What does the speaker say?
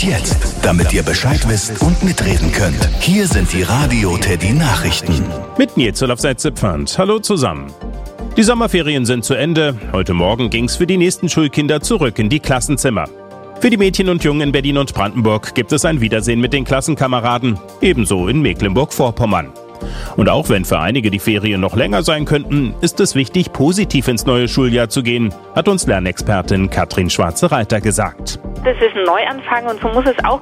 jetzt, damit ihr Bescheid wisst und mitreden könnt. Hier sind die Radio Teddy Nachrichten. Mit Nils auf Seitze-Pfand. Hallo zusammen. Die Sommerferien sind zu Ende. Heute Morgen ging's für die nächsten Schulkinder zurück in die Klassenzimmer. Für die Mädchen und Jungen in Berlin und Brandenburg gibt es ein Wiedersehen mit den Klassenkameraden, ebenso in Mecklenburg-Vorpommern. Und auch wenn für einige die Ferien noch länger sein könnten, ist es wichtig, positiv ins neue Schuljahr zu gehen, hat uns Lernexpertin Katrin Schwarze-Reiter gesagt. Das ist ein Neuanfang und so muss es auch